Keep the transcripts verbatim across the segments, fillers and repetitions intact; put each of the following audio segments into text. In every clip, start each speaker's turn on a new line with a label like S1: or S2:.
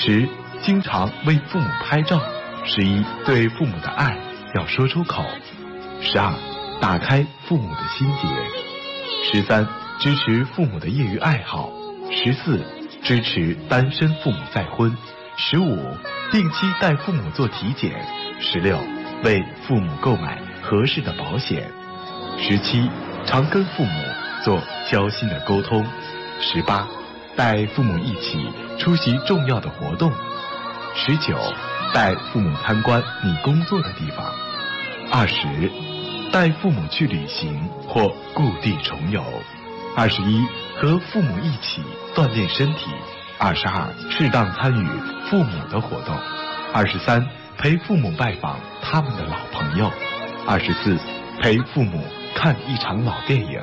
S1: 十、经常为父母拍照。十一、对父母的爱要说出口。十二、打开父母的心结。十三、支持父母的业余爱好。十四、支持单身父母再婚。十五、定期带父母做体检。十六、为父母购买合适的保险。十七、常跟父母做交心的沟通。十八、带父母一起出席重要的活动。十九、带父母参观你工作的地方。二十、带父母去旅行或故地重游。二十一、和父母一起锻炼身体。二十二、适当参与父母的活动。二十三、陪父母拜访他们的老朋友。二十四、陪父母看一场老电影。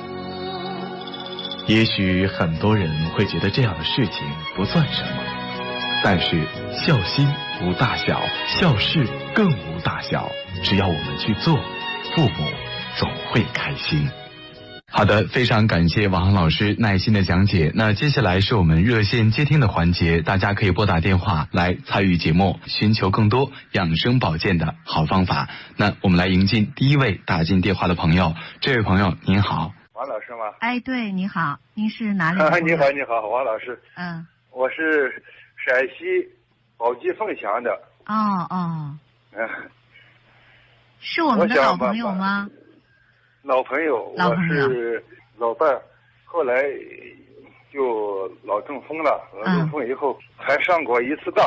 S1: 也许很多人会觉得这样的事情不算什么，但是孝心无大小，孝事更无大小，只要我们去做，父母总会开心。好的，非常感谢王航老师耐心的讲解。那接下来是我们热线接听的环节，大家可以拨打电话来参与节目，寻求更多养生保健的好方法。那我们来迎进第一位打进电话的朋友。这位朋友您好。
S2: 王老师吗？
S3: 哎，对，你好，您是哪里的？
S2: 啊，你好，你好，王老师。
S3: 嗯，
S2: 我是陕西宝鸡凤翔的。
S3: 哦哦，
S2: 嗯，
S3: 是我们的老朋友吗？
S2: 老朋友，
S3: 老朋友，
S2: 我是老伴儿，后来就脑中风了，脑中风以后、嗯、还上过一次当。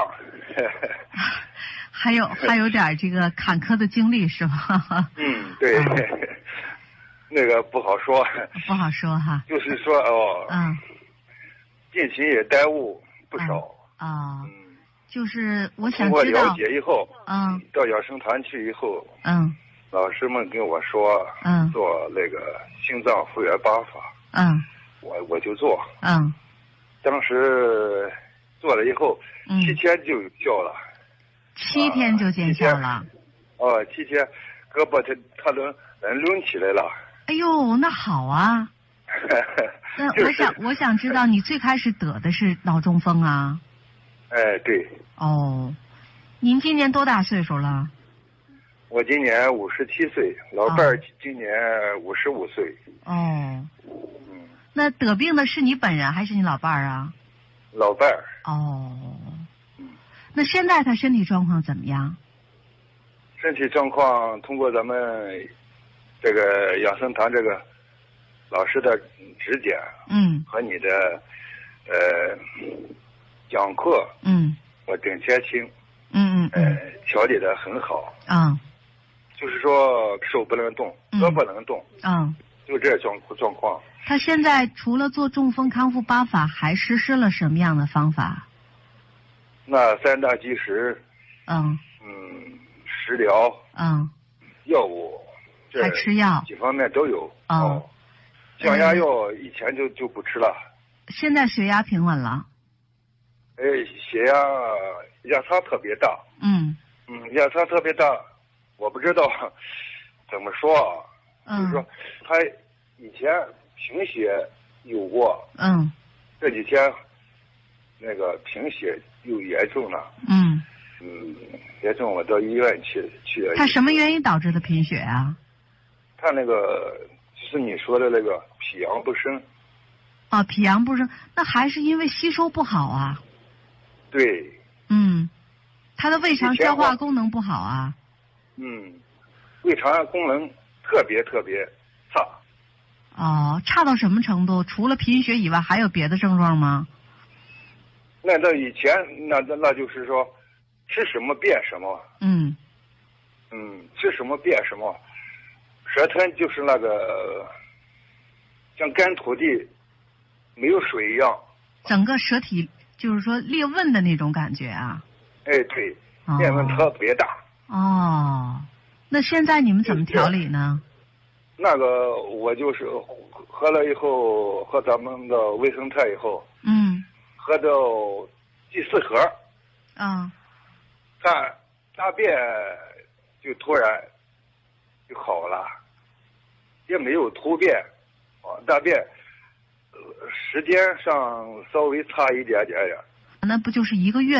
S3: 还有还有点这个坎坷的经历是吧？
S2: 嗯，对。嗯那个不好说，
S3: 不好说哈。
S2: 就是说哦，
S3: 嗯，
S2: 病情也耽误不少
S3: 啊、哦。
S2: 嗯，
S3: 就是我想
S2: 知道。
S3: 通过
S2: 了解以后，
S3: 嗯，
S2: 到养生堂去以后，
S3: 嗯，
S2: 老师们跟我说，
S3: 嗯，
S2: 做那个心脏复原八法，
S3: 嗯，
S2: 我我就做，
S3: 嗯，
S2: 当时做了以后，
S3: 嗯、
S2: 七天就有效了，
S3: 七天就见效了。
S2: 啊、哦，七天，胳膊它它能能抡起来了。
S3: 哎呦，那好啊！那我想，我想知道你最开始得的是脑中风啊？
S2: 哎，对。
S3: 哦，您今年多大岁数了？
S2: 我今年五十七岁，老伴儿今年五十五岁。
S3: 哦。
S2: 嗯。
S3: 那得病的是你本人还是你老伴儿啊？
S2: 老伴儿。
S3: 哦。
S2: 嗯。
S3: 那现在他身体状况怎么样？
S2: 身体状况通过咱们。这个养生堂这个老师的指点，
S3: 嗯，
S2: 和你的呃讲课，
S3: 嗯，
S2: 我整天听，
S3: 嗯嗯嗯，
S2: 呃，调理的很好，
S3: 啊、嗯，
S2: 就是说手不能动，胳膊能动，
S3: 嗯，
S2: 就这状状况。
S3: 他现在除了做中风康复八法，还实施了什么样的方法？
S2: 那三大基石，
S3: 嗯
S2: 嗯，食疗，
S3: 嗯，
S2: 药物。
S3: 还吃药，
S2: 几方面都有。
S3: 哦，
S2: 哦降压药以前就就不吃了。
S3: 现在血压平稳了。
S2: 哎，血压压差特别大。
S3: 嗯。
S2: 嗯，压差特别大，我不知道怎么说啊。
S3: 嗯。
S2: 就是说，他以前贫血有过。
S3: 嗯。
S2: 这几天，那个贫血又严重了。
S3: 嗯。
S2: 嗯，严重，我到医院去去了。
S3: 他什么原因导致的贫血啊？
S2: 他那个就是你说的那个脾阳不生。
S3: 哦，脾阳不生，那还是因为吸收不好啊。
S2: 对。
S3: 嗯，他的胃肠消化功能不好啊。
S2: 嗯，胃肠功能特别特别差。
S3: 哦，差到什么程度？除了贫血以外，还有别的症状吗？
S2: 那到以前，那那就是说，吃什么变什么。
S3: 嗯。
S2: 嗯，吃什么变什么。舌苔就是那个像干土地没有水一样，
S3: 整个舌体就是说裂纹的那种感觉啊。
S2: 哎，对，裂纹特别大。
S3: 哦，那现在你们怎么调理呢？
S2: 那个我就是喝了以后，喝咱们的维生肽以后，
S3: 嗯，
S2: 喝到第四盒，
S3: 嗯，
S2: 大大便就突然就好了。也没有突变，啊，大便、呃、时间上稍微差一点点呀。
S3: 那不就是一个月